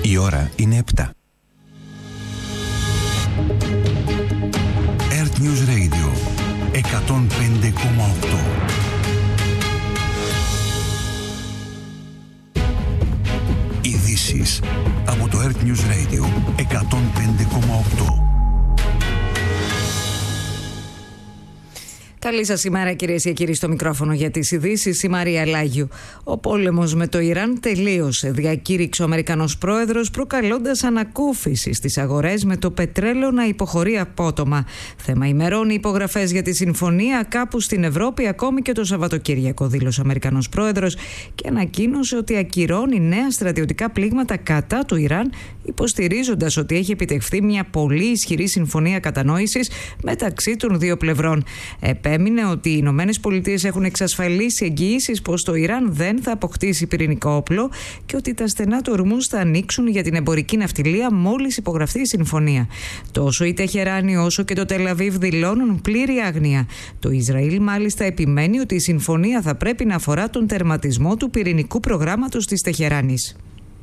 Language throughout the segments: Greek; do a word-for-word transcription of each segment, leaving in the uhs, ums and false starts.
Η ώρα είναι επτά. Earth News Radio εκατόν πέντε κόμμα οκτώ. Ειδήσεις από το Earth News Radio εκατόν πέντε κόμμα οκτώ. Καλή σας ημέρα, κυρίες και κύριοι, στο μικρόφωνο για τις ειδήσεις, η Μαρία Λάγιου. Ο πόλεμος με το Ιράν τελείωσε, διακήρυξε ο Αμερικανός πρόεδρος, προκαλώντας ανακούφιση στις αγορές, με το πετρέλαιο να υποχωρεί απότομα. Θέμα ημερών οι υπογραφές για τη συμφωνία κάπου στην Ευρώπη, ακόμη και το Σαββατοκύριακο, δήλωσε ο Αμερικανός πρόεδρος και ανακοίνωσε ότι ακυρώνει νέα στρατιωτικά πλήγματα κατά του Ιράν, υποστηρίζοντας ότι έχει επιτευχθεί μια πολύ ισχυρή συμφωνία κατανόησης μεταξύ των δύο πλευρών. Έμεινε ότι οι Ηνωμένες Πολιτείες έχουν εξασφαλίσει εγγυήσεις πως το Ιράν δεν θα αποκτήσει πυρηνικό όπλο και ότι τα στενά του ορμούς θα ανοίξουν για την εμπορική ναυτιλία μόλις υπογραφεί η συμφωνία. Τόσο η Τεχεράνη όσο και το Τελαβίβ δηλώνουν πλήρη άγνοια. Το Ισραήλ μάλιστα επιμένει ότι η συμφωνία θα πρέπει να αφορά τον τερματισμό του πυρηνικού προγράμματος της Τεχεράνης.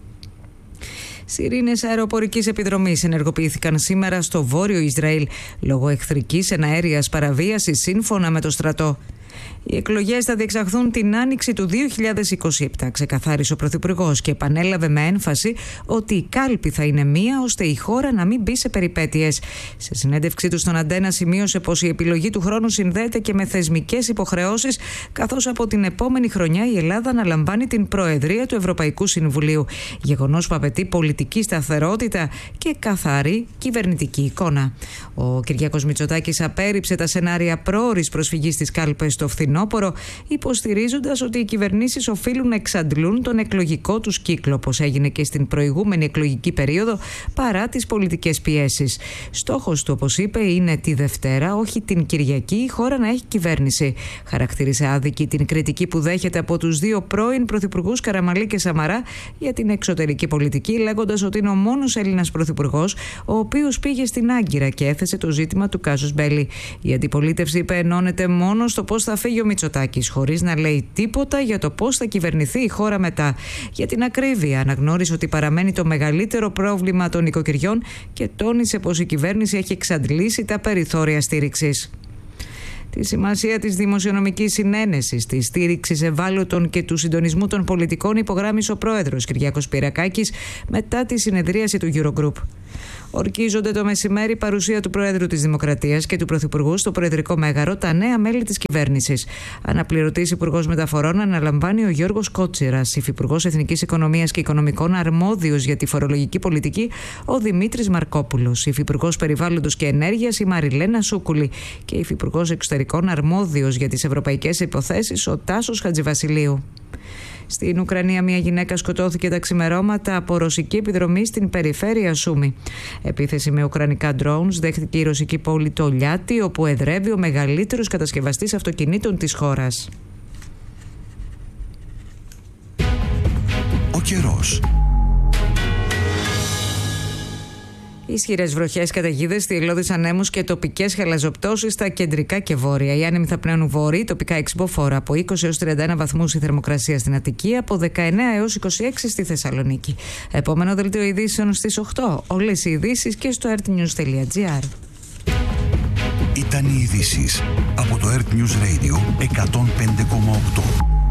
Σιρήνες αεροπορικής επιδρομής ενεργοποιήθηκαν σήμερα στο βόρειο Ισραήλ λόγω εχθρικής εναέριας παραβίασης, σύμφωνα με το στρατό. Οι εκλογές θα διεξαχθούν την άνοιξη του δύο χιλιάδες είκοσι επτά, ξεκαθάρισε ο Πρωθυπουργός και επανέλαβε με έμφαση ότι η κάλπη θα είναι μία ώστε η χώρα να μην μπει σε περιπέτειες. Σε συνέντευξή του στον Αντένα σημείωσε πως η επιλογή του χρόνου συνδέεται και με θεσμικές υποχρεώσεις, καθώς από την επόμενη χρονιά η Ελλάδα αναλαμβάνει την Προεδρία του Ευρωπαϊκού Συμβουλίου. Γεγονός που απαιτεί πολιτική σταθερότητα και καθαρή κυβερνητική εικόνα. Ο Κυριάκος Μητσοτάκης απέρριψε τα σενάρια πρόωρης προσφυγής στις κάλπες στο φθινόπωρο, υποστηρίζοντας ότι οι κυβερνήσεις οφείλουν να εξαντλούν τον εκλογικό τους κύκλο, όπως έγινε και στην προηγούμενη εκλογική περίοδο, παρά τις πολιτικές πιέσεις. Στόχος του, όπως είπε, είναι τη Δευτέρα, όχι την Κυριακή, η χώρα να έχει κυβέρνηση. Χαρακτήρισε άδικη την κριτική που δέχεται από τους δύο πρώην πρωθυπουργούς Καραμανλή και Σαμαρά για την εξωτερική πολιτική, λέγοντας ότι είναι ο μόνος Έλληνας πρωθυπουργός ο οποίος πήγε στην Άγκυρα και έθεσε το ζήτημα του κάζους μπέλι. Η αντιπολίτευση, είπε, ενώνεται μόνο στο πώς θα φύγει ο Μητσοτάκης, χωρίς να λέει τίποτα για το πώς θα κυβερνηθεί η χώρα μετά. Για την ακρίβεια, αναγνώρισε ότι παραμένει το μεγαλύτερο πρόβλημα των νοικοκυριών και τόνισε πως η κυβέρνηση έχει εξαντλήσει τα περιθώρια στήριξης. Τη σημασία της δημοσιονομικής συνένεσης, της στήριξης ευάλωτων και του συντονισμού των πολιτικών υπογράμμισε ο πρόεδρος Κυριάκος Πυρακάκης μετά τη συνεδρίαση του Eurogroup. Ορκίζονται το μεσημέρι παρουσία του Προέδρου της Δημοκρατίας και του Πρωθυπουργού στο Προεδρικό Μέγαρο τα νέα μέλη της κυβέρνησης. Αναπληρωτής Υπουργός Μεταφορών αναλαμβάνει ο Γιώργος Κότσιρας, Υφυπουργός Εθνικής Οικονομίας και Οικονομικών αρμόδιος για τη φορολογική πολιτική ο Δημήτρης Μαρκόπουλος, Υφυπουργός Περιβάλλοντος και Ενέργειας η Μαριλένα Σούκουλη και Υφυπουργός Εξωτερικών αρμόδιος για τις ευρωπαϊκές υποθέσεις ο Τάσος Χατζηβασιλείου. Στην Ουκρανία, μια γυναίκα σκοτώθηκε τα ξημερώματα από ρωσική επιδρομή στην περιφέρεια Σούμι. Επίθεση με ουκρανικά drones δέχτηκε η ρωσική πόλη Τολιάτι, όπου εδρεύει ο μεγαλύτερος κατασκευαστής αυτοκινήτων της χώρας. Ο καιρός. Ισχυρές βροχές, καταιγίδες, θυελλώδεις ανέμους και τοπικές χαλαζοπτώσεις στα κεντρικά και βόρεια. Οι άνεμοι θα πνέουν βορρή, τοπικά εξυποφόρα από είκοσι έως τριάντα ένα βαθμούς η θερμοκρασία στην Αττική, από δεκαεννέα έως είκοσι έξι στη Θεσσαλονίκη. Επόμενο δελτίο ειδήσεων στις οκτώ. Όλες οι ειδήσεις και στο earthnews τελεία gr. Ήταν οι ειδήσεις από το Earth News Radio εκατόν πέντε κόμμα οκτώ.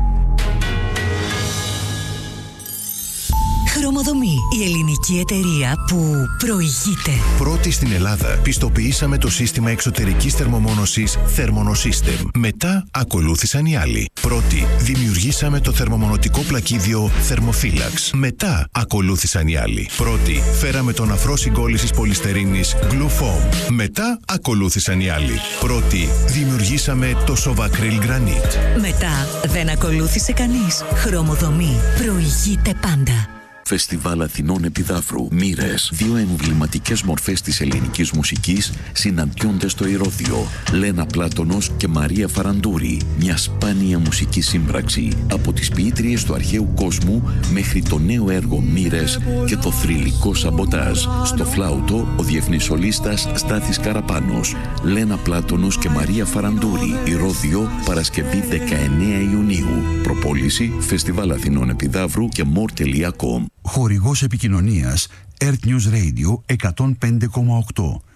Χρωμοδομή, η ελληνική εταιρεία που προηγείται. Πρώτη στην Ελλάδα πιστοποιήσαμε το σύστημα εξωτερικής θερμομόνωσης Thermonosystem. Μετά ακολούθησαν οι άλλοι. Πρώτη δημιουργήσαμε το θερμομονωτικό πλακίδιο Thermophilax. Μετά ακολούθησαν οι άλλοι. Πρώτη φέραμε τον αφρό συγκόλλησης πολυστερίνης Glufoam. Μετά ακολούθησαν οι άλλοι. Πρώτη δημιουργήσαμε το Sovacryl Granite. Μετά δεν ακολούθησε κανείς. Χρωμοδομή προηγείται πάντα. Φεστιβάλ Αθηνών Επιδάφρου. Μοίρες. Δύο εμβληματικές μορφές της ελληνικής μουσικής συναντιόνται στο Ηρώδειο. Λένα Πλάτωνος και Μαρία Φαραντούρη. Μια σπάνια μουσική σύμπραξη. Από τις ποιήτριες του αρχαίου κόσμου μέχρι το νέο έργο Μοίρες και το θρυλικό Σαμποτάζ. Στο φλάουτο ο διεθνής σολίστας Στάθης Καραπάνος. Λένα Πλάτωνος και Μαρία Φαραντούρη. Ηρώδειο, Παρασκευή δεκαεννέα Ιουνίου. Προπόληση Φεστιβάλ Αθηνών Επιδάφρου και more τελεία com. Χορηγός επικοινωνίας Earth News Radio εκατόν πέντε κόμμα οκτώ.